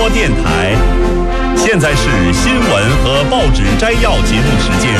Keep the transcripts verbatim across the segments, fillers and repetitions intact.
播电台。现在是新闻和报纸摘要节目时间。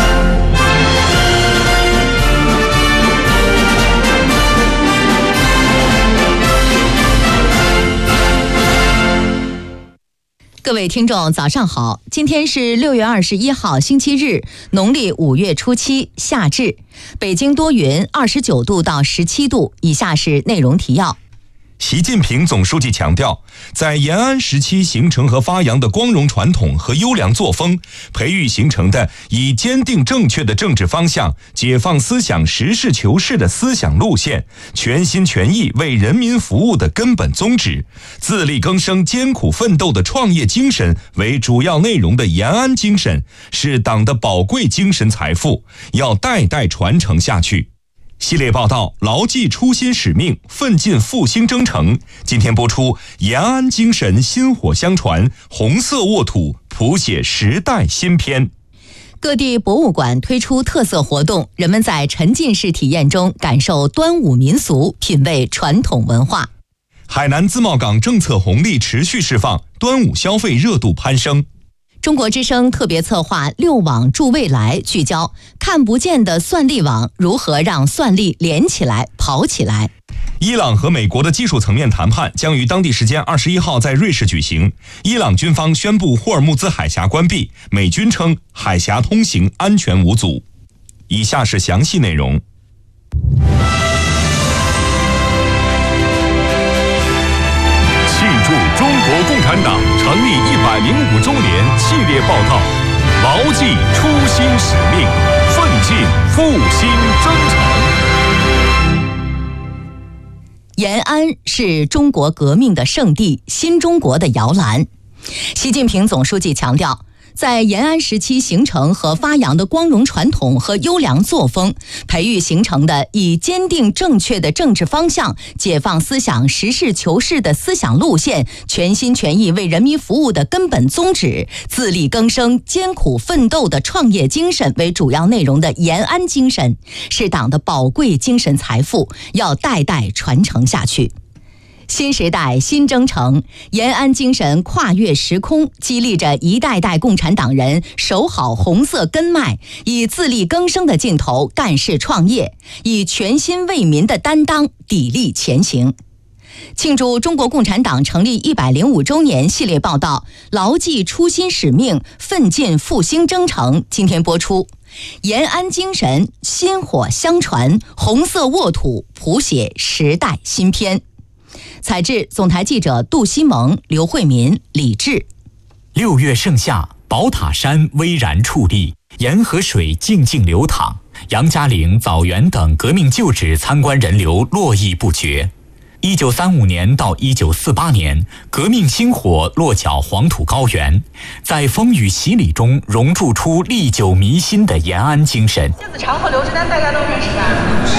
各位听众早上好，今天是六月二十一号星期日，农历五月初七，夏至。北京多云，二十九度到十七度。以下是内容提要。 习近平总书记强调，在延安时期形成和发扬的光荣传统和优良作风，培育形成的以坚定正确的政治方向、解放思想、实事求是的思想路线、全心全意为人民服务的根本宗旨、自力更生、艰苦奋斗的创业精神为主要内容的延安精神，是党的宝贵精神财富，要代代传承下去。系列报道牢记初心使命，奋进复兴征程。今天播出延安精神薪火相传，红色沃土谱写时代新篇。 各地博物馆推出特色活动，人们在沉浸式体验中感受端午民俗，品味传统文化。 海南自贸港政策红利持续释放，端午消费热度攀升。 中国之声特别策划六网助未来，聚焦看不见的算力网如何让算力连起来跑起来。 伊朗和美国的技术层面谈判将于当地时间二十一号在瑞士举行。伊朗军方宣布霍尔木兹海峡关闭，美军称海峡通行安全无阻。以下是详细内容。 庆祝中国共产党成立一百零五周年系列报道，牢记初心使命，奋进复兴征程。 延安是中国革命的圣地，新中国的摇篮。习近平总书记强调，在延安时期形成和发扬的光荣传统和优良作风，培育形成的以坚定正确的政治方向、解放思想、实事求是的思想路线、全心全意为人民服务的根本宗旨、自力更生、艰苦奋斗的创业精神为主要内容的延安精神，是党的宝贵精神财富，要代代传承下去。新时代新征程，延安精神跨越时空，激励着一代代共产党人守好红色根脉，以自力更生的劲头干事创业，以全心为民的担当砥砺前行。庆祝中国共产党成立一百零五周年系列报道，牢记初心使命，奋进复兴征程。今天播出，延安精神薪火相传，红色沃土谱写时代新篇。采制总台记者杜西蒙、刘慧民、李志。 六月盛夏，宝塔山巍然矗立，沿河水静静流淌，杨家岭、枣园等革命旧址参观人流络绎不绝。一九三五年到一九四八年，革命星火落脚黄土高原，在风雨洗礼中熔铸出历久弥新的延安精神。 电子长河流水单大家都认识吧？